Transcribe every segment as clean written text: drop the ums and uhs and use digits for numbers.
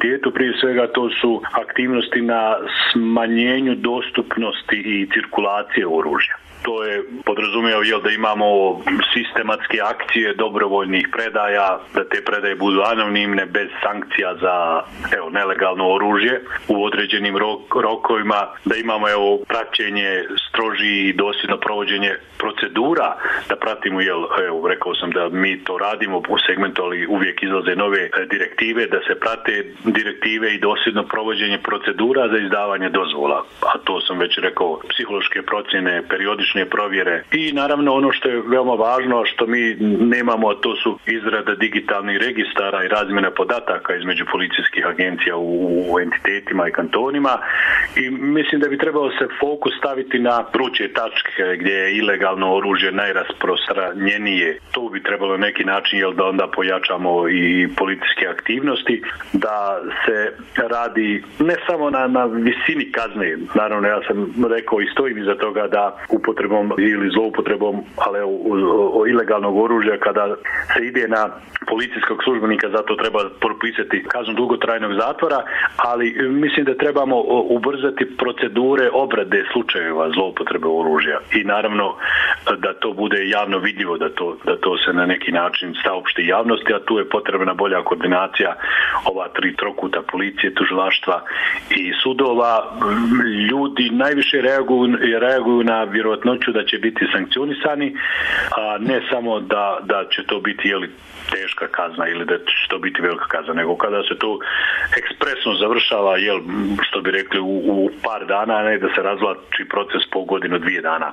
prioritetu. Prije svega to su aktivnosti na smanjenju dostupnosti i cirkulacije oružja. To je podrazumijeva da imamo sistematske akcije dobrovoljnih predaja, da te predaje budu anonimne, bez sankcija za nelegalno oružje u određenim rokovima, da imamo praćenje stroži i dosljedno provođenje procedura, da pratimo, rekao sam da mi to radimo u segmentu, ali uvijek izlaze nove direktive, da se prate direktive i dosljedno provođenje procedura za izdavanje dozvola, a to sam već rekao, psihološke procjene, periodične provjere i naravno ono što je veoma važno, što mi nemamo, a to su izrada digitalnih registara i razmjena podataka između policijskih agencija u entitetima i kantonima i mislim da bi trebalo se fokus staviti na vruće tačke gdje je ilegalno oružje najrasprostranjenije. To bi trebalo na neki način da onda pojačamo i policijske aktivnosti, da se radi ne samo na visini kazne. Naravno, ja sam rekao i stojim iza toga da upotrebom ili zloupotrebom ilegalnog oružja kada se ide na policijskog službenika, zato treba propisati kaznu dugotrajnog zatvora, ali mislim da trebamo ubrzati procedure obrade slučajeva zloupotrebe oružja i naravno da to bude javno vidljivo, da to se na neki način saopšti javnosti, a tu je potrebna bolja koordinacija ova tri trokuta policije, tužilaštva i sudova. Ljudi najviše reaguju na vjerojatnoću da će biti sankcionisani, a ne samo da će to biti teška kazna ili da će to biti velika kazna, nego kada se to ekspresno završava, što bi rekli, u par dana, a ne da se razvlači proces po godinu, 2 dana.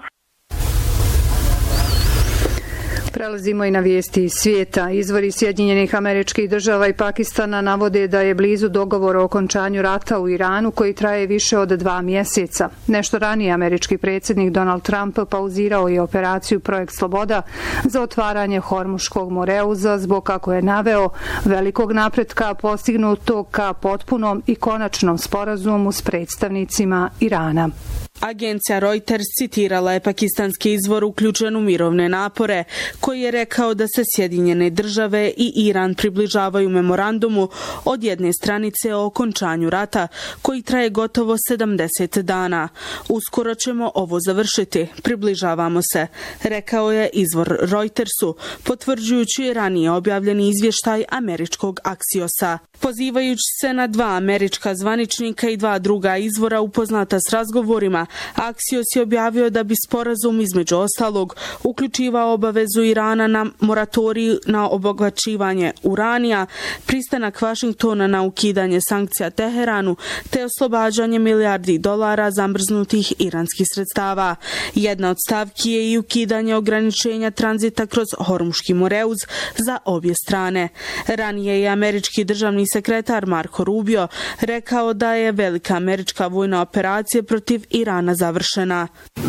Prelazimo i na vijesti iz svijeta. Izvori Sjedinjenih Američkih Država i Pakistana navode da je blizu dogovor o okončanju rata u Iranu koji traje više od 2 mjeseca. Nešto ranije američki predsjednik Donald Trump pauzirao je operaciju Projekt Sloboda za otvaranje Hormuškog moreuza zbog, kako je naveo, velikog napretka postignutog ka potpunom i konačnom sporazumu s predstavnicima Irana. Agencija Reuters citirala je pakistanski izvor uključen u mirovne napore, koji je rekao da se Sjedinjene Države i Iran približavaju memorandumu od jedne stranice o okončanju rata, koji traje gotovo 70 dana. Uskoro ćemo ovo završiti, približavamo se, rekao je izvor Reutersu, potvrđujući ranije objavljeni izvještaj američkog Axiosa. Pozivajući se na 2 američka zvaničnika i 2 druga izvora upoznata s razgovorima, Axios je objavio da bi sporazum između ostalog uključivao obavezu Irana na moratorij na obogaćivanje uranija, pristanak Vašingtona na ukidanje sankcija Teheranu te oslobađanje milijardi dolara zamrznutih iranskih sredstava. Jedna od stavki je i ukidanje ograničenja tranzita kroz Hormuški moreuz za obje strane. Ranije je američki državni sekretar Marco Rubio rekao da je velika američka vojna operacija protiv Irana završena.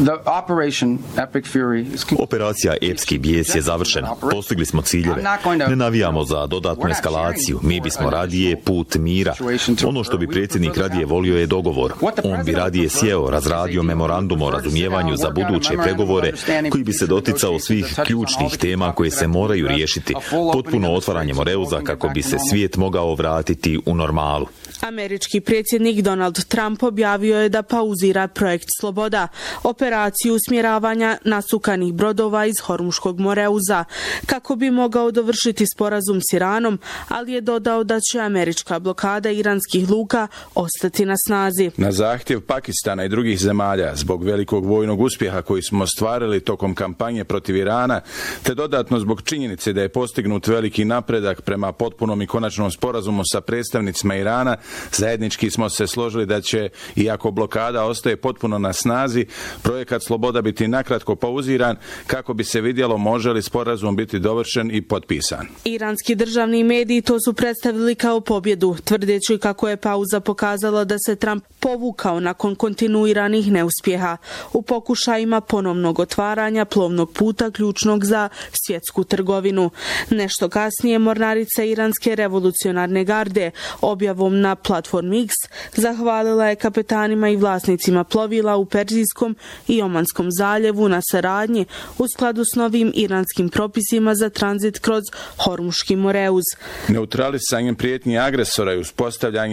Operacija Epski bijes je završena. Postigli smo ciljeve. Ne navijamo za dodatnu eskalaciju. Mi bismo radije put mira. Ono što bi predsjednik radije volio je dogovor. On bi radije sjeo, razradio memorandum o razumijevanju za buduće pregovore koji bi se doticao svih ključnih tema koje se moraju riješiti. Potpuno otvaranje moreuza kako bi se svijet mogao vratiti u normalu. Američki predsjednik Donald Trump objavio je da pauzira Projekt Sloboda, operaciju usmjeravanja nasukanih brodova iz Hormuškog moreuza, kako bi mogao dovršiti sporazum s Iranom, ali je dodao da će američka blokada iranskih luka ostati na snazi. Na zahtjev Pakistana i drugih zemalja, zbog velikog vojnog uspjeha koji smo ostvarili tokom kampanje protiv Irana, te dodatno zbog činjenice da je postignut veliki napredak prema potpunom i konačnom sporazumu sa predstavnicima Irana, zajednički smo se složili da će, iako blokada ostaje potpuno na snazi, projekat Sloboda biti nakratko pauziran kako bi se vidjelo može li sporazum biti dovršen i potpisan. Iranski državni mediji to su predstavili kao pobjedu, tvrdeći kako je pauza pokazala da se Trump povukao nakon kontinuiranih neuspjeha u pokušajima ponovnog otvaranja plovnog puta ključnog za svjetsku trgovinu. Nešto kasnije mornarica Iranske revolucionarne garde objavom na platformi X zahvalila je kapetanima i vlasnicima plovila u Perzijskom i Omanskom zaljevu na saradnji u skladu s novim iranskim propisima za tranzit kroz Hormuški moreuz. Neutralisanjem prijetnji agresora i uspostavljanje